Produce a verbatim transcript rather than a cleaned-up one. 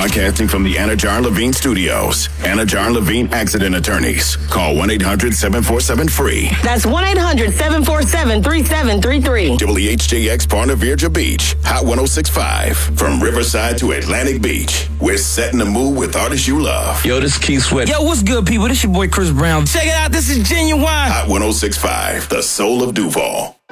Broadcasting from the Anna Jar Levine Studios. Anna Jar Levine Accident Attorneys. Call one eight hundred seven four seven free. That's one eight hundred seven four seven three seven three three. W H J X Ponte Vedra Beach. Hot one oh six point five. From Riverside to Atlantic Beach. We're setting the mood with artists you love. Yo, this is Keith Sweat. Yo, what's good, people? This your boy Chris Brown. Check it out. This is Genuine. Hot one oh six point five. The soul of Duval.